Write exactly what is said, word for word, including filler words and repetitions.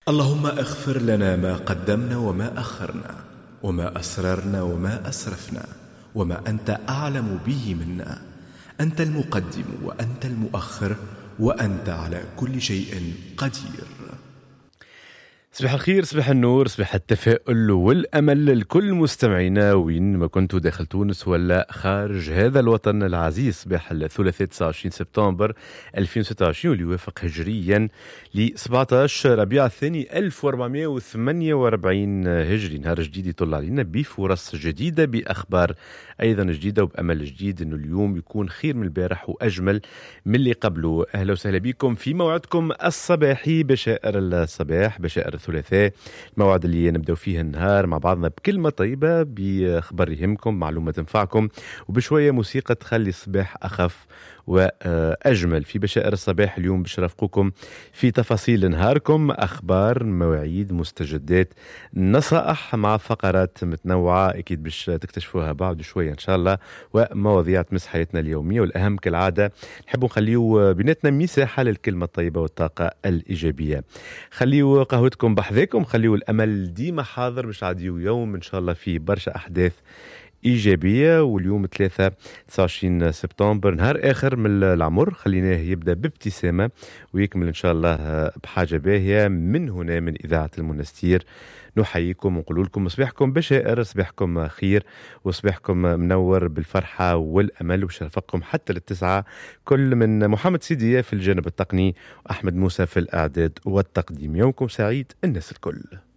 اللهم اغفر لنا ما قدمنا وما أخرنا، وما أسررنا وما أسرفنا، وما أنت أعلم به منا. أنت المقدم وأنت المؤخر، وأنت على كل شيء قدير. صباح الخير، صباح النور، صباح التفاؤل والأمل لكل مستمعينا وين ما كنتوا داخل تونس ولا خارج هذا الوطن العزيز. صباح الثلاثاء تسعة وعشرين سبتمبر ألفين وستة وعشرين واللي يوافق هجريا ل سبعة عشر ربيع الثاني ألف وأربعمائة وثمانية وأربعين هجري. نهار جديد يطل علينا بفرص جديدة، بأخبار أيضا جديدة، وبأمل جديد أنه اليوم يكون خير من البارح وأجمل من اللي قبله. أهلا وسهلا بكم في موعدكم الصباحي بشائر الصباح، بشائر الثلاثاء، الموعد اللي نبدأ فيه النهار مع بعضنا بكلمة طيبة، بخبر يهمكم، معلومة تنفعكم، وبشوية موسيقى تخلي الصباح أخف وأجمل. في بشائر الصباح اليوم باش نرافقكم في تفاصيل نهاركم، أخبار، مواعيد، مستجدات، نصائح مع فقرات متنوعة أكيد باش تكتشفوها بعد شوية إن شاء الله، ومواضيع تمس حياتنا اليومية. والأهم كالعادة نحبوا نخليو بيناتنا مساحة للكلمة الطيبة والطاقة الإيجابية. خليو قهوتكم بحذاكم، خليو الأمل ديما حاضر باش عاديو يوم إن شاء الله فيه برشا أحداث إيجابية. واليوم ثلاثة تسعة وعشرين سبتمبر، نهار آخر من العمر، خليناه يبدأ بابتسامة ويكمل إن شاء الله بحاجة باهية. من هنا من إذاعة المنستير نحييكم ونقول لكم صباحكم بشائر، صباحكم خير، وصباحكم منور بالفرحة والأمل، وباش نرافقكم حتى للتسعة، كل من محمد سيدية في الجانب التقني وأحمد موسى في الإعداد والتقديم. يومكم سعيد الناس الكل.